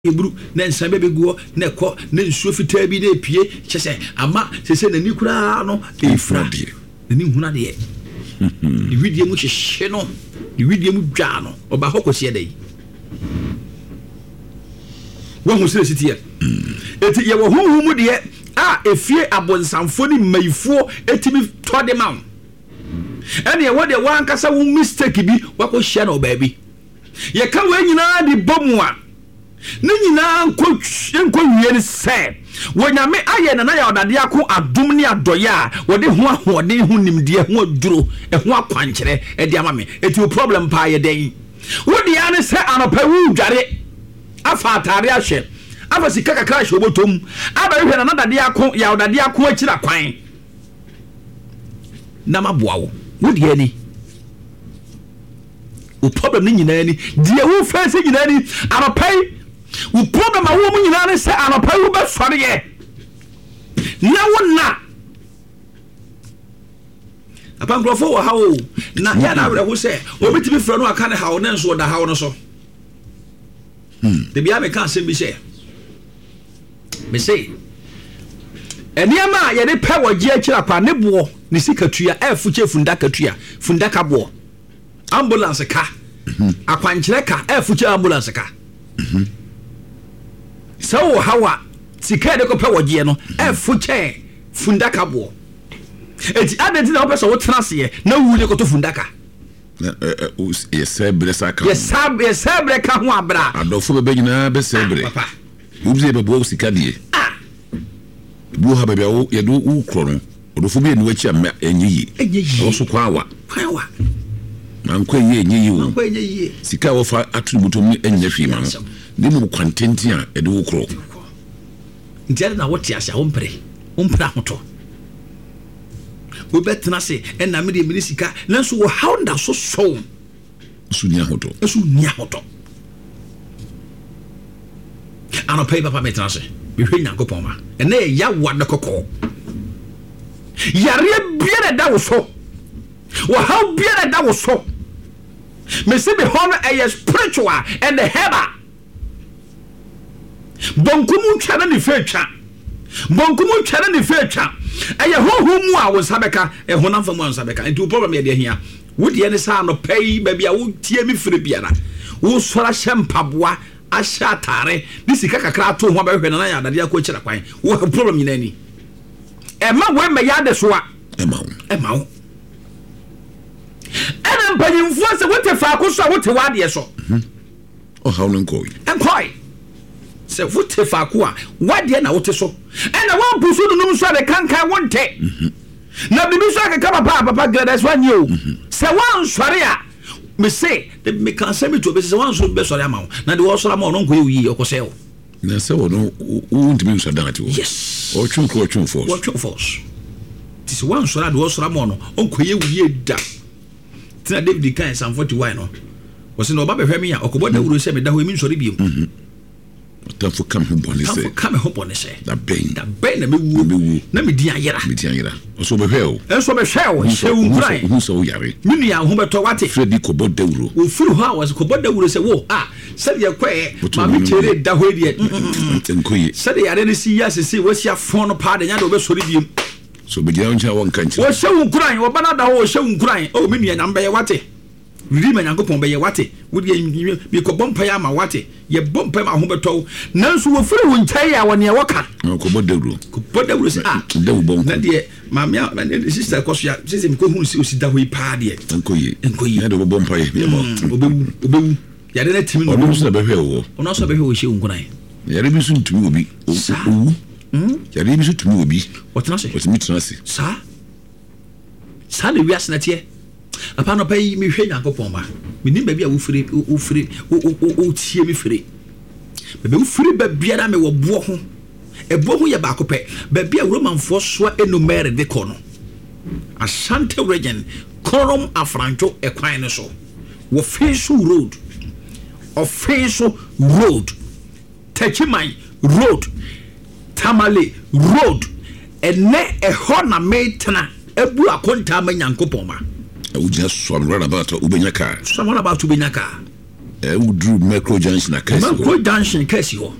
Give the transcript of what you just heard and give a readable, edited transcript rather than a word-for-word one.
ebru na nsan bebegu na ekọ na nsuo fitaa bi na epie kyese ama sese na ni kura no efra na ni huna de ni widie mu hyehye no ni widie mu dwa no oba hokosie dai wo hu sire sitie eti ye wo hu mu de a efie abonsamfo ni mayifuo etimi tode ma ene ye wo de wan kasa wo mistake bi wako hye na oba bi ye ka we nyina di bomu a ni nyina nko wie ni se wonyame aye na ya odade ako adum ni adoya wode ho ahode ho nimde ho aduro ho akwankyere e de ama me eti problem pa ye den wodi ya ne se anopa wu dware afa atare ahye afa sika kakra hye obotom aba hwe na dade ako ya odade ako akira kwan na maboa wo wodi ya ni o problem ni nyina ni de wo face nyina ni anopa wo problem a wo mu nyina ne se anopa wo be sore ye na wona apangrofo wo hawo na ya na wure wo se obetimi fra no aka ne hawo ne nso da hawo no so de bia me kan se bi se me say eniama ye de pe wo gi akira kwa ne bo ne sikatua efuche fundaka bo ambulance ka akwankyere ka efuche ambulance ka so hawa sika de ko pe wo gi no efuche fundaka bo eti adenti na opeso wo transe na wule ko to fundaka yesebre saka yesebre ka ho abra adofo bebe nyina be sebre papa ubze bebe wo sika die bu ha bebe wo ye do ukro no adofo be enu achi am enyi wo so kwawa na nkwa ye enyi wo sika wo fa attributum enya hwi ma no de mu kwantenti a e do ukro ntiare na wote asha wompre hoto wo betena se enna me de minisika nanso wo haunda so sunya hoto ano pay papa metena se bi hwe nyankopon ma ene ya wade kokko yare biere da wo so wo how biere da wo so me se be hono a spiritual and the heaven bonkumu twa na fetwa bonkumu twa na fetwa eye hohomu a wo sabeka e honam famu an sabeka nti problem ye de hia wodi ene sa no pay baabi a wo tie mi fire biara wo sora shempaboa asha tare ni sika kakra to ho ba hwe na ya dade akọ kira kwan wo problem nyina ni e ma we me ya de so a e ma wo ena mpanyimfo se wote fa akoso a wote wade so o ha no nkoi se wote fa ko a wade na wote so ena wa busu no so de kankan wonte na bibi so akaka papa gradas wanye o se wan sore a me say de me kan se me to be se wan so be sore ama na de wo sore ama no nko yi okose o na se wo no ntimi so dan ati wo yes o twun force this wan sore de wo sore ama no onko yi da tina David kan Psalm 41 no wo se no ba behwe me a okobo da wuro se me da ho mi nsore biem tafo kam ho bone se da ben na mewu na me dia yera so behwe o shewu nkrai hu so yare minu ya ho beto wate Fredi kobo da wuro o furu ho a was kobo da wuro se wo se de kwae ma me tere da ho die nkoyi se de yare ne si ya se wasi afon no pa de nya de obesori biem so be dia oncha won kanchi wo shewu nkrai wo bana da ho shewu nkrai o minu ya nyamba ye wate riri manyankopon be ye wate wodi mi ko bompa ya ma wate ye bompa ma ho beto nanso wo firi wo ntai ya woni e woka ko bodawru se dawu bon na de mamia na sister koso ya se mi ko hu si osi da ho ipa de enkoyi na de bompa ye be mo obewu ya de na timi no ono so be hwe wo ono so be hwe wo hye unkunan ya de bi so ntumi obi owu ya de bi so tumi obi wotena se sa de wiase na tie apa no pay mi hwe nyankopon ma mi nim ba bia wo firi o tie mi firi be wo firi ba bia na me wo bo ho e bo ho ye ba ko pe ba bia romanfo so enumere de kono Ashanti region korom afrancho e kwan ne so wo Fesu road Techiman road Tamale road ene e ho na metena ebu akonta ma nyankopon ma we just swam right about ubenya car someone about ubenya car wudru macro junction akasi macro junction kasi ho